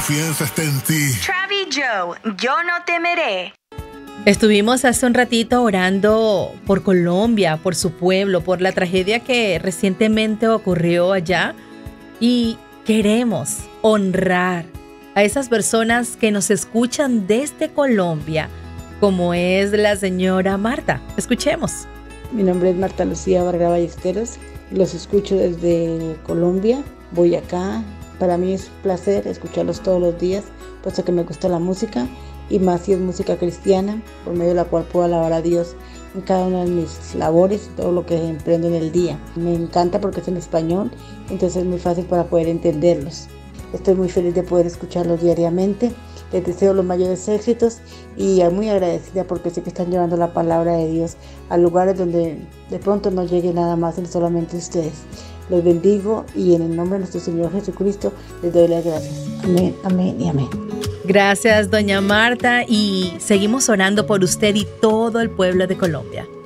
confianza está en ti. Travis Joe, yo no temeré. Estuvimos hace un ratito orando por Colombia, por su pueblo, por la tragedia que recientemente ocurrió allá y queremos honrar a esas personas que nos escuchan desde Colombia, como es la señora Marta. Escuchemos. Mi nombre es Marta Lucía Vargas Ballesteros, los escucho desde Colombia, Boyacá. Para mí es un placer escucharlos todos los días, puesto que me gusta la música y más si es música cristiana, por medio de la cual puedo alabar a Dios en cada una de mis labores, todo lo que emprendo en el día. Me encanta porque es en español, entonces es muy fácil para poder entenderlos. Estoy muy feliz de poder escucharlos diariamente. Les deseo los mayores éxitos y muy agradecida porque sé que están llevando la palabra de Dios a lugares donde de pronto no llegue nada más en solamente ustedes. Los bendigo y en el nombre de nuestro Señor Jesucristo les doy las gracias. Amén, amén y amén. Gracias, doña Marta, y seguimos orando por usted y todo el pueblo de Colombia.